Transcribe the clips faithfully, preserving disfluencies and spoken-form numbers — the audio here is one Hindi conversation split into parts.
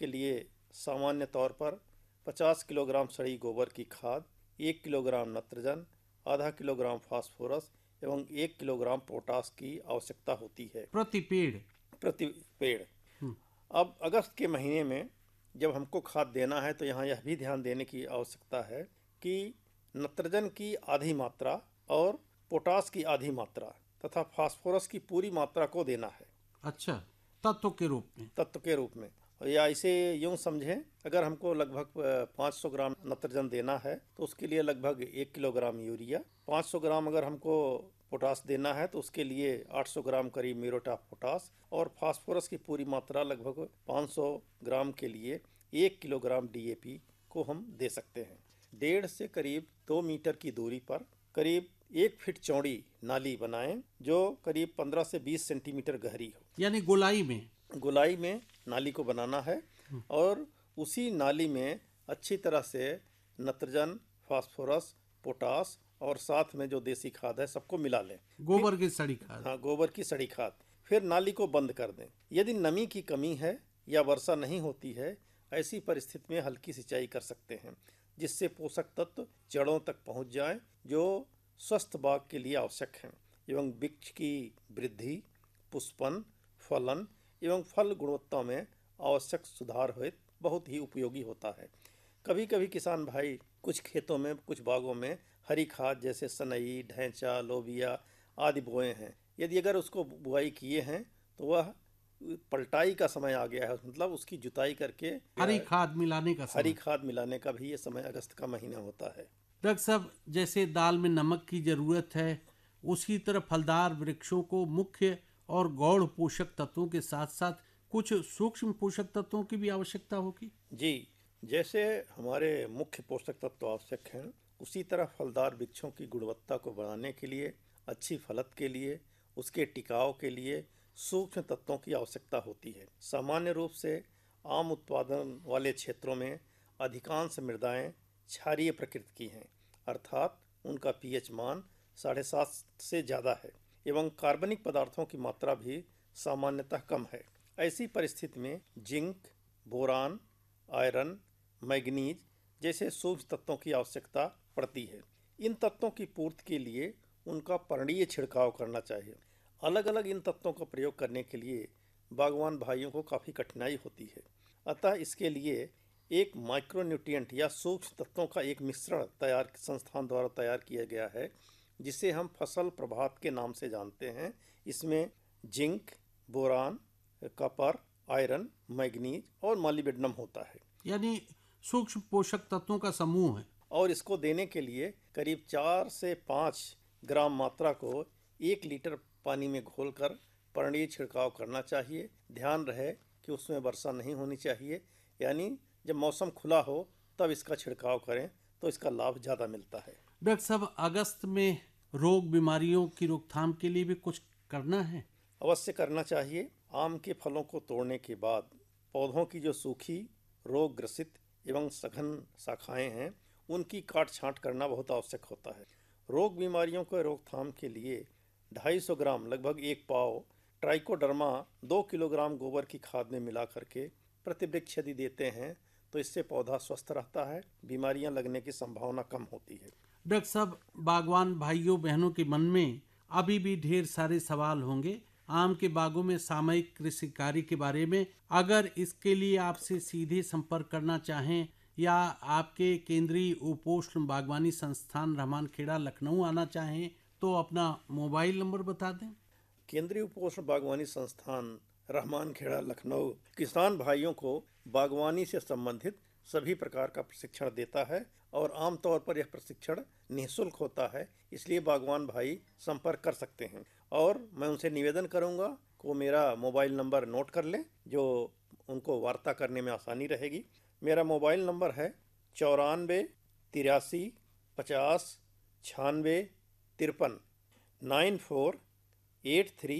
के लिए सामान्य तौर पर पचास किलोग्राम सड़ी गोबर की खाद, एक किलोग्राम नत्रजन, आधा किलोग्राम फास्फोरस एवं एक किलोग्राम पोटास की आवश्यकता होती है प्रति पेड़। प्रति पेड़। हम्म, अब अगस्त के महीने में जब हमको खाद देना है तो यहाँ यह भी ध्यान देने की आवश्यकता है कि नत्रजन की आधी मात्रा और पोटास की आधी मात्रा तथा फास्फोरस की पूरी मात्रा को देना है अच्छा, तत्व के रूप में। तत्व के रूप में। या इसे यूं समझें, अगर हमको लगभग पाँच सौ ग्राम नत्रजन देना है तो उसके लिए लगभग एक किलोग्राम यूरिया, पाँच सौ ग्राम अगर हमको पोटास देना है तो उसके लिए आठ सौ ग्राम करीब म्यूरेट ऑफ पोटास, और फास्फोरस की पूरी मात्रा लगभग पाँच सौ ग्राम के लिए एक किलोग्राम डी ए पी को हम दे सकते हैं। डेढ़ से करीब दो मीटर की दूरी पर करीब एक फीट चौड़ी नाली बनाएं जो करीब पंद्रह से बीस सेंटीमीटर गहरी हो। यानी गोलाई में गोलाई में नाली को बनाना है और उसी नाली में अच्छी तरह से नत्रजन, फास्फोरस, पोटास और साथ में जो देसी खाद है सबको मिला लें। गोबर की सड़ी खाद। हाँ, गोबर की सड़ी खाद। फिर नाली को बंद कर दें। यदि नमी की कमी है या वर्षा नहीं होती है, ऐसी परिस्थिति में हल्की सिंचाई कर सकते हैं जिससे पोषक तत्व जड़ों तक पहुंच जाएं जो स्वस्थ बाग के लिए आवश्यक हैं एवं वृक्ष की वृद्धि, पुष्पन, फलन एवं फल गुणवत्ता में आवश्यक सुधार हेतु बहुत ही उपयोगी होता है। कभी कभी किसान भाई कुछ खेतों में, कुछ बागों में हरी खाद जैसे सनई, ढैंचा, लोबिया आदि बोए हैं। यदि अगर उसको बुआई किए हैं तो वह पलटाई का समय आ गया है, मतलब उसकी जुताई करके हरी खाद मिलाने का हरी समय। खाद मिलाने का भी ये समय अगस्त का महीना होता है। डॉक्टर साहब, जैसे दाल में नमक की जरूरत है, उसी तरह फलदार वृक्षों को मुख्य और गौण पोषक तत्वों के साथ साथ कुछ सूक्ष्म पोषक तत्वों की भी आवश्यकता होगी। जी, जैसे हमारे मुख्य पोषक तत्व आवश्यक हैं, उसी तरह फलदार वृक्षों की गुणवत्ता को बढ़ाने के लिए, अच्छी फलत के लिए, उसके टिकाव के लिए सूक्ष्म तत्वों की आवश्यकता होती है। सामान्य रूप से आम उत्पादन वाले क्षेत्रों में अधिकांश मृदाएं क्षारीय प्रकृति की हैं, अर्थात उनका पीएच मान साढ़े सात से ज़्यादा है एवं कार्बनिक पदार्थों की मात्रा भी सामान्यतः कम है। ऐसी परिस्थिति में जिंक, बोरान, आयरन, मैग्नीज जैसे सूक्ष्म तत्वों की आवश्यकता पड़ती है। इन तत्वों की पूर्ति के लिए उनका पर्णीय छिड़काव करना चाहिए। अलग अलग इन तत्वों का प्रयोग करने के लिए बागवान भाइयों को काफ़ी कठिनाई होती है, अतः इसके लिए एक माइक्रोन्यूट्रिएंट या सूक्ष्म तत्वों का एक मिश्रण तैयार संस्थान द्वारा तैयार किया गया है जिसे हम फसल प्रभात के नाम से जानते हैं। इसमें zinc, boron, copper, iron, manganese और मॉलिब्डेनम होता है। यानी सूक्ष्म पोषक तत्वों का समूह है। और इसको देने के लिए करीब चार से पाँच ग्राम मात्रा को एक लीटर पानी में घोलकर पर्णीय छिड़काव करना चाहिए। ध्यान रहे कि उसमें वर्षा नहीं होनी चाहिए, यानी जब मौसम खुला हो तब इसका छिड़काव करें तो इसका लाभ ज़्यादा मिलता है। डॉक्टर साहब, अगस्त में रोग बीमारियों की रोकथाम के लिए भी कुछ करना है? अवश्य करना चाहिए। आम के फलों को तोड़ने के बाद पौधों की जो सूखी, रोग ग्रसित एवं सघन शाखाएं हैं उनकी काट छांट करना बहुत आवश्यक होता है। रोग बीमारियों के रोकथाम के लिए ढाई सौ ग्राम लगभग एक पाव ट्राइकोडर्मा दो किलोग्राम गोबर की खाद में मिला करके प्रति वृक्ष यदि देते हैं तो इससे पौधा स्वस्थ रहता है, बीमारियां लगने की संभावना कम होती है। डॉक्टर साहब, बागवान भाइयों बहनों के मन में अभी भी ढेर सारे सवाल होंगे आम के बागों में सामयिक कृषि कार्य के बारे में। अगर इसके लिए आपसे सीधे संपर्क करना चाहें या आपके केंद्रीय उपोष्ण बागवानी संस्थान रहमानखेड़ा लखनऊ आना चाहें तो अपना मोबाइल नंबर बता दें। केंद्रीय उपोष्ण बागवानी संस्थान रहमानखेड़ा लखनऊ किसान भाइयों को बागवानी से संबंधित सभी प्रकार का प्रशिक्षण देता है और आमतौर पर यह प्रशिक्षण निःशुल्क होता है, इसलिए बागवान भाई संपर्क कर सकते हैं। और मैं उनसे निवेदन करूंगा कि वो मेरा मोबाइल नंबर नोट कर लें जो उनको वार्ता करने में आसानी रहेगी। मेरा मोबाइल नंबर है चौरानवे तिरासी पचास छियानवे तिरपन nine four eight three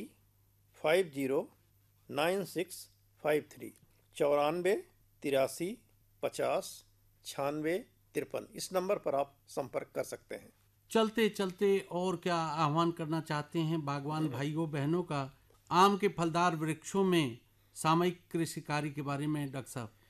five zero nine six five three चौरानवे तिरासी पचास छियानवे तिरपन। इस नंबर पर आप संपर्क कर सकते हैं। चलते चलते और क्या आह्वान करना चाहते हैं बागवान भाइयों बहनों का आम के फलदार वृक्षों में सामयिक कृषि कार्य के बारे में डॉक्टर साहब?